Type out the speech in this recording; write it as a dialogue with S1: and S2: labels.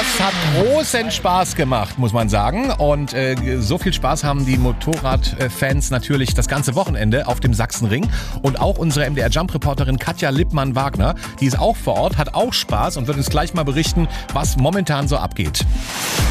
S1: Das hat großen Spaß gemacht, muss man sagen. Und so viel Spaß haben die Motorradfans natürlich das ganze Wochenende auf dem Sachsenring. Und auch unsere MDR-Jump-Reporterin Katja Lippmann-Wagner, die ist auch vor Ort, hat auch Spaß und wird uns gleich mal berichten, was momentan so abgeht.